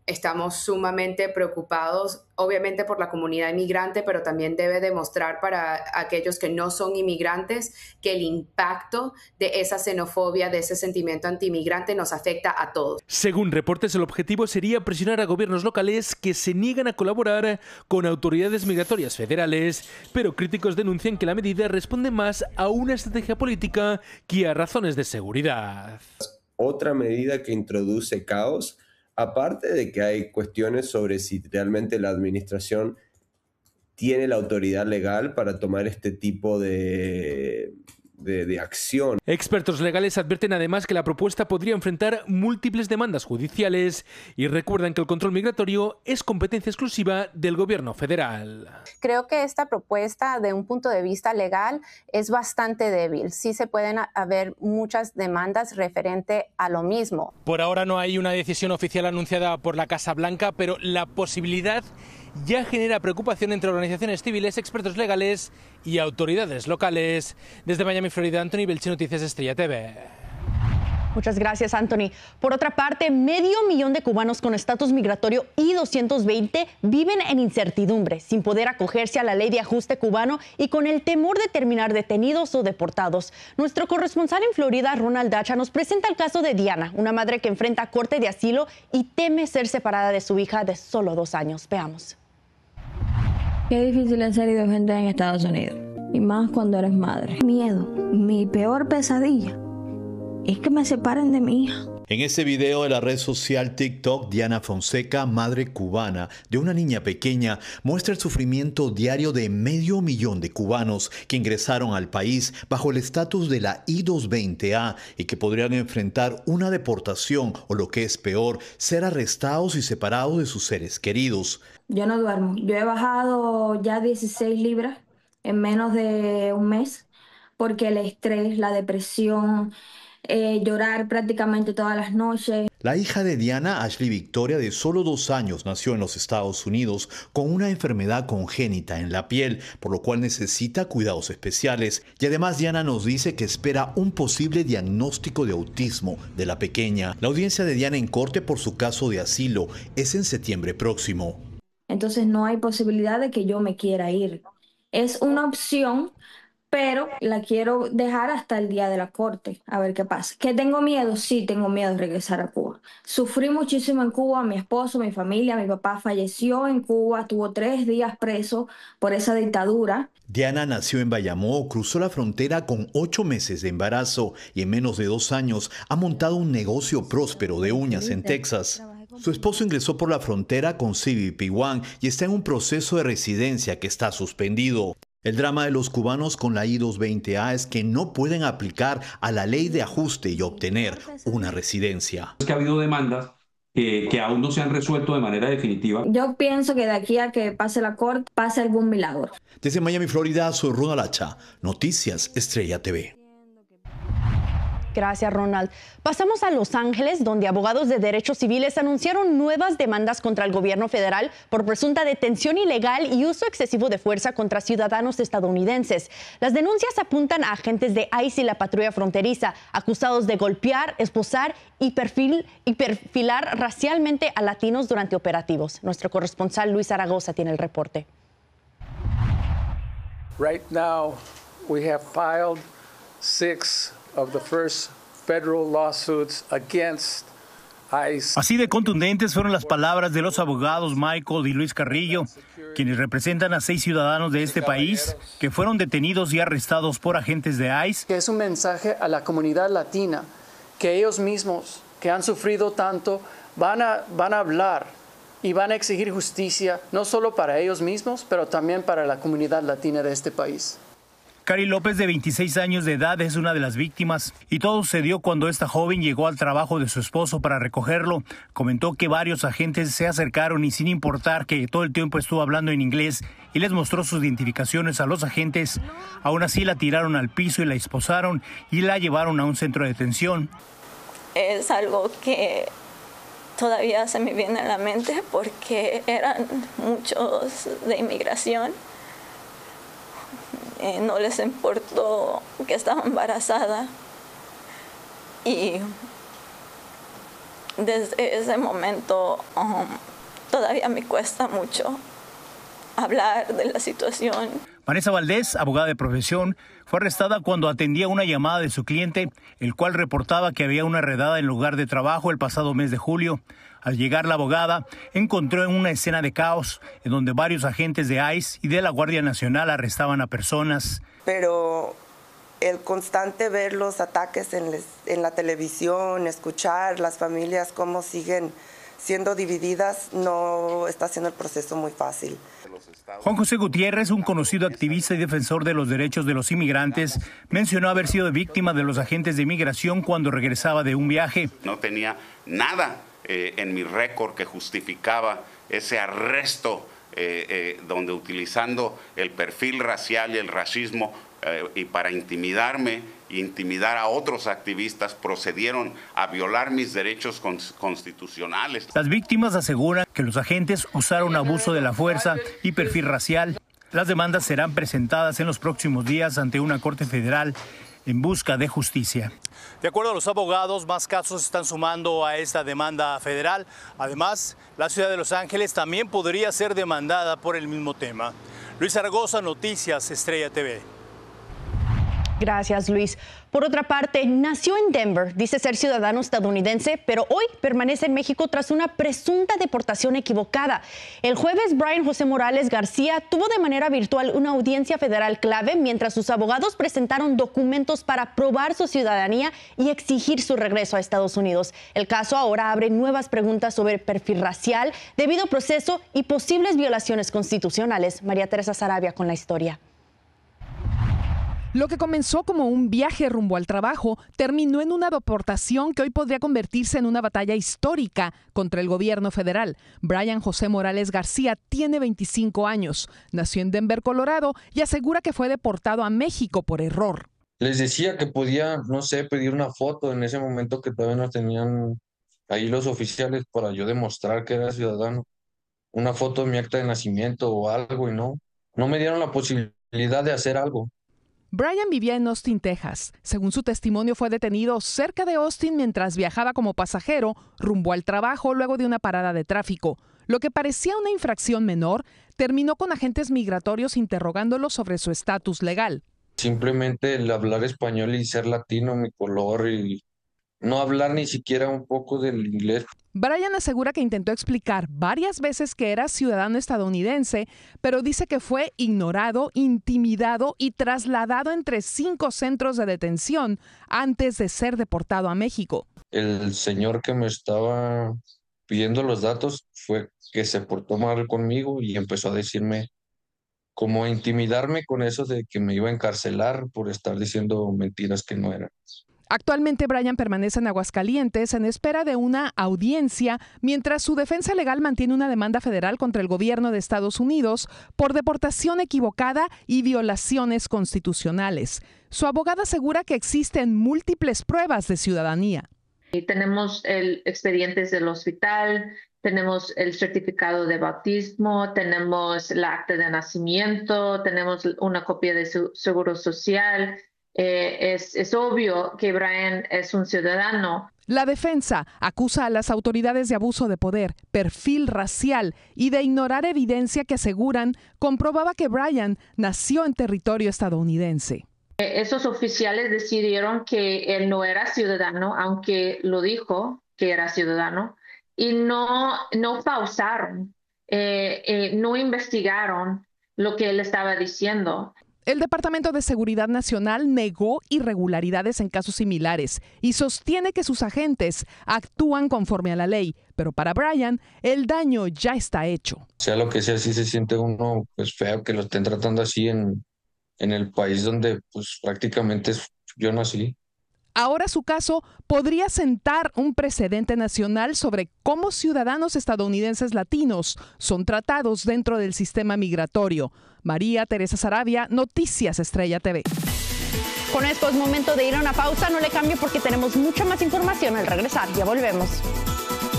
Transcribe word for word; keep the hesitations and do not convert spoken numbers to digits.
Estamos sumamente preocupados, obviamente por la comunidad inmigrante, pero también debe demostrar para aquellos que no son inmigrantes que el impacto de esa xenofobia, de ese sentimiento antiinmigrante nos afecta a todos. Según reportes, el objetivo sería presionar a gobiernos locales que se niegan a colaborar con autoridades migratorias federales, pero críticos denuncian que la medida responde más a una estrategia política que a razones de seguridad. Otra medida que introduce caos, aparte de que hay cuestiones sobre si realmente la administración tiene la autoridad legal para tomar este tipo de, de, de acción. Expertos legales advierten además que la propuesta podría enfrentar múltiples demandas judiciales y recuerdan que el control migratorio es competencia exclusiva del gobierno federal. Creo que esta propuesta, de un punto de vista legal, es bastante débil. Sí se pueden haber muchas demandas referente a lo mismo. Por ahora no hay una decisión oficial anunciada por la Casa Blanca, pero la posibilidad ya genera preocupación entre organizaciones civiles, expertos legales y autoridades locales. Desde Miami, Florida, Anthony Belchi, Noticias Estrella T V. Muchas gracias, Anthony. Por otra parte, medio millón de cubanos con estatus migratorio I doscientos veinte viven en incertidumbre, sin poder acogerse a la ley de ajuste cubano y con el temor de terminar detenidos o deportados. Nuestro corresponsal en Florida, Ronald Dacha, nos presenta el caso de Diana, una madre que enfrenta corte de asilo y teme ser separada de su hija de solo dos años. Veamos. Qué difícil es ser indigente en Estados Unidos, y más cuando eres madre. Miedo, mi peor pesadilla es que me separen de mi hija. En este video de la red social TikTok, Diana Fonseca, madre cubana de una niña pequeña, muestra el sufrimiento diario de medio millón de cubanos que ingresaron al país bajo el estatus de la I doscientos veinte A y que podrían enfrentar una deportación o, lo que es peor, ser arrestados y separados de sus seres queridos. Yo no duermo. Yo he bajado ya dieciséis libras en menos de un mes porque el estrés, la depresión, Eh, llorar prácticamente todas las noches. La hija de Diana, Ashley Victoria, de solo dos años, nació en los Estados Unidos con una enfermedad congénita en la piel, por lo cual necesita cuidados especiales. Y además Diana nos dice que espera un posible diagnóstico de autismo de la pequeña. La audiencia de Diana en corte por su caso de asilo es en septiembre próximo. Entonces no hay posibilidad de que yo me quiera ir. Es una opción, pero la quiero dejar hasta el día de la corte, a ver qué pasa. ¿Que tengo miedo? Sí, tengo miedo de regresar a Cuba. Sufrí muchísimo en Cuba, mi esposo, mi familia, mi papá falleció en Cuba, tuvo tres días preso por esa dictadura. Diana nació en Bayamó, cruzó la frontera con ocho meses de embarazo y en menos de dos años ha montado un negocio próspero de uñas en Texas. Su esposo ingresó por la frontera con C B P One y está en un proceso de residencia que está suspendido. El drama de los cubanos con la I doscientos veinte A es que no pueden aplicar a la ley de ajuste y obtener una residencia. Es que ha habido demandas que, que aún no se han resuelto de manera definitiva. Yo pienso que de aquí a que pase la corte, pase algún milagro. Desde Miami, Florida, soy Ronald Hacha, Noticias Estrella T V. Gracias, Ronald. Pasamos a Los Ángeles, donde abogados de derechos civiles anunciaron nuevas demandas contra el gobierno federal por presunta detención ilegal y uso excesivo de fuerza contra ciudadanos estadounidenses. Las denuncias apuntan a agentes de ICE y la patrulla fronteriza, acusados de golpear, esposar y, perfil, y perfilar racialmente a latinos durante operativos. Nuestro corresponsal Luis Zaragoza tiene el reporte. Right now, we have filed six of the first federal lawsuits against ICE. Así de contundentes fueron las palabras de los abogados Michael y Luis Carrillo, quienes representan a seis ciudadanos de este país que fueron detenidos y arrestados por agentes de ICE. Que es un mensaje a la comunidad latina, que ellos mismos, que han sufrido tanto, van a, van a hablar y van a exigir justicia, no solo para ellos mismos, pero también para la comunidad latina de este país. Cari López, de veintiséis años de edad, es una de las víctimas y todo sucedió cuando esta joven llegó al trabajo de su esposo para recogerlo. Comentó que varios agentes se acercaron y, sin importar que todo el tiempo estuvo hablando en inglés y les mostró sus identificaciones a los agentes, aún así la tiraron al piso y la esposaron y la llevaron a un centro de detención. Es algo que todavía se me viene a la mente porque eran muchos de inmigración. Eh, no les importó que estaba embarazada y desde ese momento um, todavía me cuesta mucho hablar de la situación. Vanessa Valdés, abogada de profesión, fue arrestada cuando atendía una llamada de su cliente, el cual reportaba que había una redada en el lugar de trabajo el pasado mes de julio. Al llegar la abogada, encontró en una escena de caos, en donde varios agentes de ICE y de la Guardia Nacional arrestaban a personas. Pero el constante ver los ataques en, les, en la televisión, escuchar las familias cómo siguen siendo divididas, no está haciendo el proceso muy fácil. Juan José Gutiérrez, un conocido activista y defensor de los derechos de los inmigrantes, mencionó haber sido víctima de los agentes de inmigración cuando regresaba de un viaje. No tenía nada eh, en mi récord que justificaba ese arresto, eh, eh, donde utilizando el perfil racial y el racismo eh, y para intimidarme, intimidar a otros activistas, procedieron a violar mis derechos constitucionales. Las víctimas aseguran que los agentes usaron abuso de la fuerza y perfil racial. Las demandas serán presentadas en los próximos días ante una corte federal en busca de justicia. De acuerdo a los abogados, más casos se están sumando a esta demanda federal. Además, la ciudad de Los Ángeles también podría ser demandada por el mismo tema. Luis Zaragoza, Noticias Estrella T V. Gracias, Luis. Por otra parte, nació en Denver, dice ser ciudadano estadounidense, pero hoy permanece en México tras una presunta deportación equivocada. El jueves, Brian José Morales García tuvo de manera virtual una audiencia federal clave mientras sus abogados presentaron documentos para probar su ciudadanía y exigir su regreso a Estados Unidos. El caso ahora abre nuevas preguntas sobre perfil racial, debido proceso y posibles violaciones constitucionales. María Teresa Sarabia con la historia. Lo que comenzó como un viaje rumbo al trabajo terminó en una deportación que hoy podría convertirse en una batalla histórica contra el gobierno federal. Brian José Morales García tiene veinticinco años, nació en Denver, Colorado, y asegura que fue deportado a México por error. Les decía que podía, no sé, pedir una foto en ese momento que todavía no tenían ahí los oficiales para yo demostrar que era ciudadano. Una foto de mi acta de nacimiento o algo y no, no me dieron la posibilidad de hacer algo. Brian vivía en Austin, Texas. Según su testimonio, fue detenido cerca de Austin mientras viajaba como pasajero rumbo al trabajo luego de una parada de tráfico. Lo que parecía una infracción menor terminó con agentes migratorios interrogándolo sobre su estatus legal. Simplemente el hablar español y ser latino, mi color, y no hablar ni siquiera un poco del inglés. Brian asegura que intentó explicar varias veces que era ciudadano estadounidense, pero dice que fue ignorado, intimidado y trasladado entre cinco centros de detención antes de ser deportado a México. El señor que me estaba pidiendo los datos fue que se portó mal conmigo y empezó a decirme, como a intimidarme con eso de que me iba a encarcelar por estar diciendo mentiras que no eran. Actualmente Brian permanece en Aguascalientes en espera de una audiencia, mientras su defensa legal mantiene una demanda federal contra el gobierno de Estados Unidos por deportación equivocada y violaciones constitucionales. Su abogada asegura que existen múltiples pruebas de ciudadanía. Y tenemos el expedientes del hospital, tenemos el certificado de bautismo, tenemos el acta de nacimiento, tenemos una copia de su seguro social. Eh, es, es obvio que Brian es un ciudadano. La defensa acusa a las autoridades de abuso de poder, perfil racial y de ignorar evidencia que aseguran comprobaba que Brian nació en territorio estadounidense. Eh, esos oficiales decidieron que él no era ciudadano, aunque lo dijo que era ciudadano, y no, no pausaron, eh, eh, no investigaron lo que él estaba diciendo. El Departamento de Seguridad Nacional negó irregularidades en casos similares y sostiene que sus agentes actúan conforme a la ley, pero para Brian el daño ya está hecho. Sea lo que sea, sí se siente uno pues feo que lo estén tratando así en, en el país donde pues prácticamente yo nací. Ahora su caso podría sentar un precedente nacional sobre cómo ciudadanos estadounidenses latinos son tratados dentro del sistema migratorio. María Teresa Sarabia, Noticias Estrella T V. Con esto es momento de ir a una pausa. No le cambie porque tenemos mucha más información al regresar. Ya volvemos.